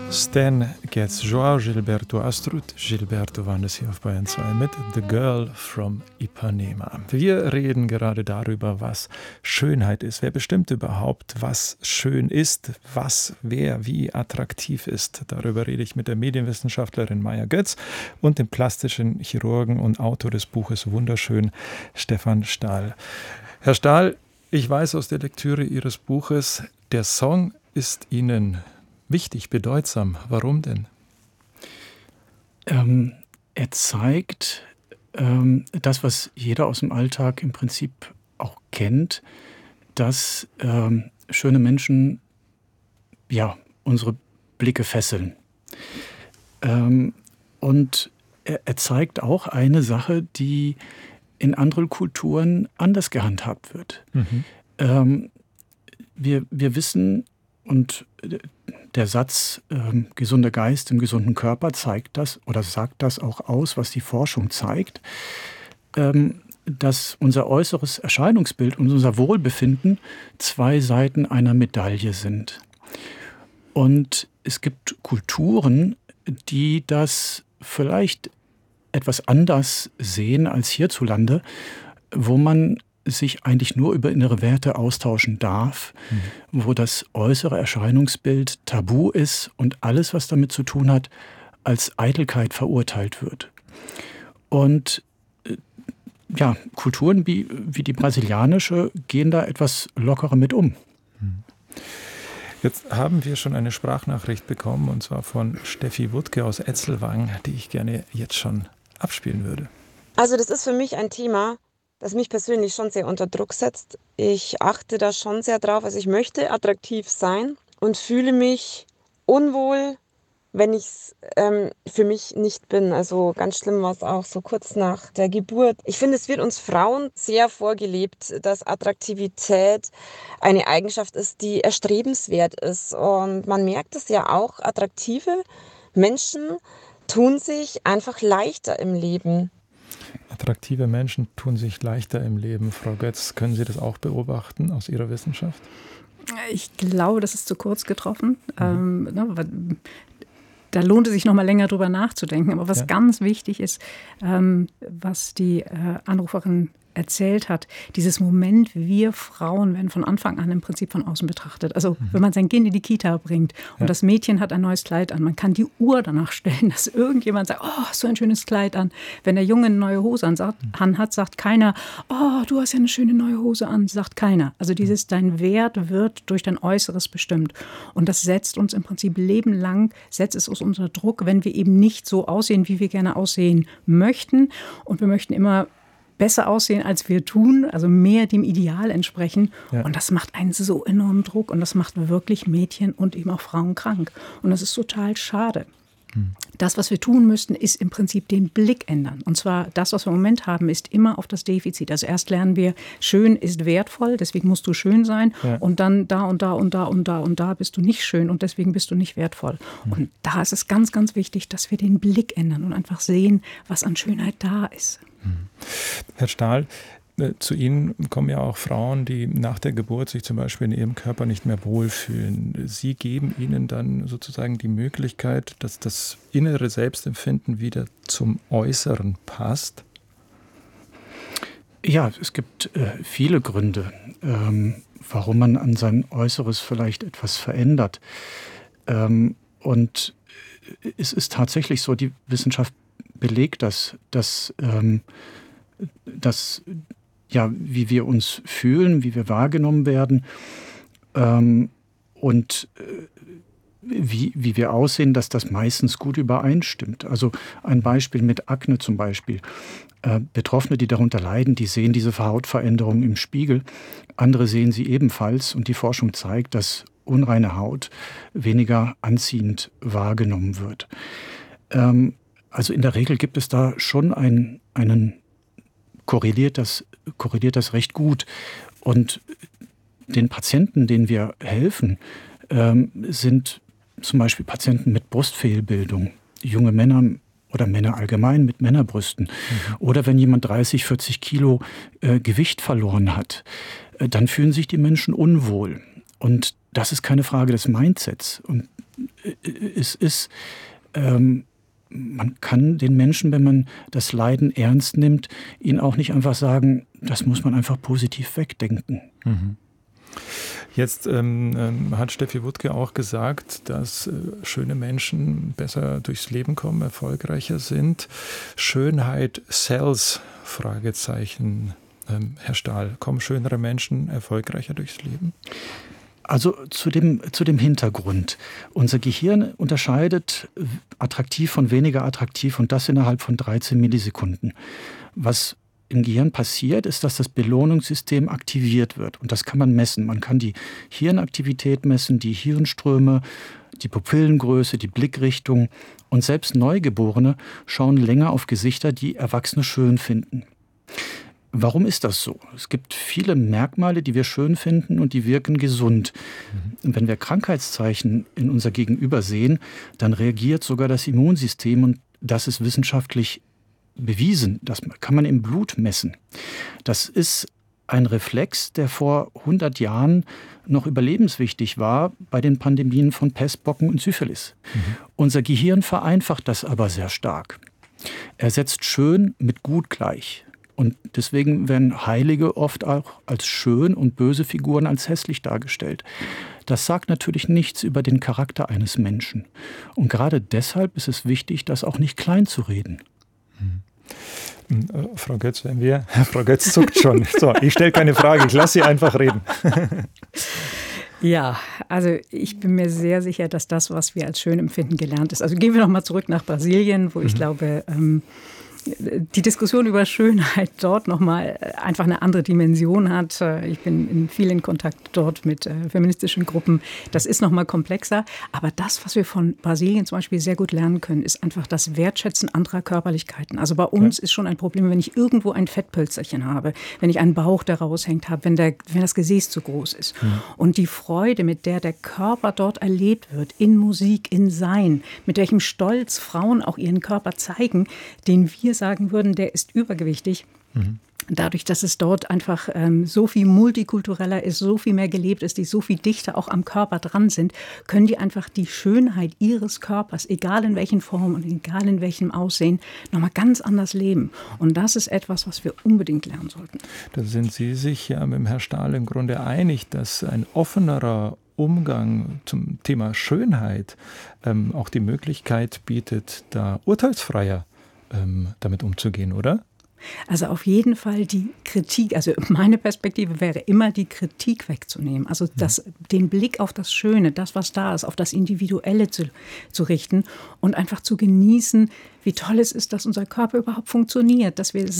Stan Getz, Joao Gilberto Astrud. Gilberto waren das hier auf Bayern 2 mit The Girl from Ipanema. Wir reden gerade darüber, was Schönheit ist. Wer bestimmt überhaupt, was schön ist, was, wer, wie attraktiv ist? Darüber rede ich mit der Medienwissenschaftlerin Maja Götz und dem plastischen Chirurgen und Autor des Buches Wunderschön, Stefan Stahl. Herr Stahl, ich weiß aus der Lektüre Ihres Buches, der Song ist Ihnen wichtig, bedeutsam. Warum denn? Er zeigt das, was jeder aus dem Alltag im Prinzip auch kennt, dass schöne Menschen unsere Blicke fesseln. Und er zeigt auch eine Sache, die in anderen Kulturen anders gehandhabt wird. Mhm. Wir wissen, und der Satz gesunder Geist im gesunden Körper zeigt das oder sagt das auch aus, was die Forschung zeigt, dass unser äußeres Erscheinungsbild und unser Wohlbefinden zwei Seiten einer Medaille sind. Und es gibt Kulturen, die das vielleicht etwas anders sehen als hierzulande, wo man sich eigentlich nur über innere Werte austauschen darf, wo das äußere Erscheinungsbild tabu ist und alles, was damit zu tun hat, als Eitelkeit verurteilt wird. Und Kulturen wie die brasilianische gehen da etwas lockerer mit um. Jetzt haben wir schon eine Sprachnachricht bekommen, und zwar von Steffi Wuttke aus Etzelwang, die ich gerne jetzt schon abspielen würde. Also das ist für mich ein Thema, das mich persönlich schon sehr unter Druck setzt. Ich achte da schon sehr drauf. Also ich möchte attraktiv sein und fühle mich unwohl, wenn ich es für mich nicht bin. Also ganz schlimm war es auch so kurz nach der Geburt. Ich finde, es wird uns Frauen sehr vorgelebt, dass Attraktivität eine Eigenschaft ist, die erstrebenswert ist. Und man merkt es ja auch, attraktive Menschen tun sich einfach leichter im Leben. Attraktive Menschen tun sich leichter im Leben. Frau Götz, können Sie das auch beobachten aus Ihrer Wissenschaft? Ich glaube, das ist zu kurz getroffen. Da lohnt es sich noch mal länger drüber nachzudenken. Aber was ganz wichtig ist, was die Anruferin erzählt hat, dieses Moment, wir Frauen werden von Anfang an im Prinzip von außen betrachtet. Also wenn man sein Kind in die Kita bringt und das Mädchen hat ein neues Kleid an, man kann die Uhr danach stellen, dass irgendjemand sagt, oh, hast du ein schönes Kleid an. Wenn der Junge eine neue Hose an hat, sagt keiner, oh, du hast ja eine schöne neue Hose an, sagt keiner. Also dein Wert wird durch dein Äußeres bestimmt. Und das setzt uns im Prinzip lebenlang, setzt es uns unter Druck, wenn wir eben nicht so aussehen, wie wir gerne aussehen möchten. Und wir möchten immer besser aussehen, als wir tun, also mehr dem Ideal entsprechen. Ja. Und das macht einen so enormen Druck und das macht wirklich Mädchen und eben auch Frauen krank. Und das ist total schade. Das, was wir tun müssten, ist im Prinzip den Blick ändern. Und zwar das, was wir im Moment haben, ist immer auf das Defizit. Also erst lernen wir, schön ist wertvoll, deswegen musst du schön sein. Ja. Und dann da und da und da und da und da bist du nicht schön und deswegen bist du nicht wertvoll. Und da ist es ganz, ganz wichtig, dass wir den Blick ändern und einfach sehen, was an Schönheit da ist. Herr Stahl, zu Ihnen kommen ja auch Frauen, die nach der Geburt sich zum Beispiel in ihrem Körper nicht mehr wohlfühlen. Sie geben ihnen dann sozusagen die Möglichkeit, dass das innere Selbstempfinden wieder zum Äußeren passt? Ja, es gibt viele Gründe, warum man an sein Äußeres vielleicht etwas verändert. Und es ist tatsächlich so, die Wissenschaft belegt das, dass wie wir uns fühlen, wie wir wahrgenommen werden und wie wir aussehen, dass das meistens gut übereinstimmt. Also ein Beispiel mit Akne zum Beispiel. Betroffene, die darunter leiden, die sehen diese Hautveränderungen im Spiegel. Andere sehen sie ebenfalls und die Forschung zeigt, dass unreine Haut weniger anziehend wahrgenommen wird. Also in der Regel gibt es da schon einen korreliert das recht gut. Und den Patienten, denen wir helfen, sind zum Beispiel Patienten mit Brustfehlbildung, junge Männer oder Männer allgemein mit Männerbrüsten. Oder wenn jemand 30, 40 Kilo Gewicht verloren hat, dann fühlen sich die Menschen unwohl. Und das ist keine Frage des Mindsets. Und es ist, man kann den Menschen, wenn man das Leiden ernst nimmt, ihnen auch nicht einfach sagen, das muss man einfach positiv wegdenken. Mhm. Jetzt hat Steffi Wuttke auch gesagt, dass schöne Menschen besser durchs Leben kommen, erfolgreicher sind. Schönheit sells, Fragezeichen. Herr Stahl, kommen schönere Menschen erfolgreicher durchs Leben? Also zu dem Hintergrund. Unser Gehirn unterscheidet attraktiv von weniger attraktiv und das innerhalb von 13 Millisekunden. Was im Gehirn passiert, ist, dass das Belohnungssystem aktiviert wird. Und das kann man messen. Man kann die Hirnaktivität messen, die Hirnströme, die Pupillengröße, die Blickrichtung. Und selbst Neugeborene schauen länger auf Gesichter, die Erwachsene schön finden. Warum ist das so? Es gibt viele Merkmale, die wir schön finden und die wirken gesund. Und wenn wir Krankheitszeichen in unser Gegenüber sehen, dann reagiert sogar das Immunsystem und das ist wissenschaftlich bewiesen. Das kann man im Blut messen. Das ist ein Reflex, der vor 100 Jahren noch überlebenswichtig war bei den Pandemien von Pest, Pocken und Syphilis. Unser Gehirn vereinfacht das aber sehr stark. Er setzt schön mit gut gleich. Und deswegen werden Heilige oft auch als schön und böse Figuren als hässlich dargestellt. Das sagt natürlich nichts über den Charakter eines Menschen. Und gerade deshalb ist es wichtig, das auch nicht klein zu reden. Frau Götz, Frau Götz zuckt schon. So, ich stelle keine Frage, ich lasse Sie einfach reden. Ja, also ich bin mir sehr sicher, dass das, was wir als schön empfinden, gelernt ist. Also gehen wir noch mal zurück nach Brasilien, wo ich glaube, die Diskussion über Schönheit dort nochmal einfach eine andere Dimension hat. Ich bin in vielen Kontakt dort mit feministischen Gruppen. Das ist nochmal komplexer. Aber das, was wir von Brasilien zum Beispiel sehr gut lernen können, ist einfach das Wertschätzen anderer Körperlichkeiten. Also bei uns ist schon ein Problem, wenn ich irgendwo ein Fettpölzerchen habe, wenn ich einen Bauch, der raushängt habe, wenn das Gesäß zu groß ist. Und die Freude, mit der der Körper dort erlebt wird, in Musik, in Sein, mit welchem Stolz Frauen auch ihren Körper zeigen, den wir sagen würden, der ist übergewichtig. Dadurch, dass es dort einfach so viel multikultureller ist, so viel mehr gelebt ist, die so viel dichter auch am Körper dran sind, können die einfach die Schönheit ihres Körpers, egal in welchen Formen und egal in welchem Aussehen, nochmal ganz anders leben. Und das ist etwas, was wir unbedingt lernen sollten. Da sind Sie sich ja mit dem Herrn Stahl im Grunde einig, dass ein offenerer Umgang zum Thema Schönheit auch die Möglichkeit bietet, da urteilsfreier damit umzugehen, oder? Also auf jeden Fall die Kritik, also meine Perspektive wäre immer, die Kritik wegzunehmen. Also den Blick auf das Schöne, das, was da ist, auf das Individuelle zu richten und einfach zu genießen, wie toll es ist, dass unser Körper überhaupt funktioniert, dass wir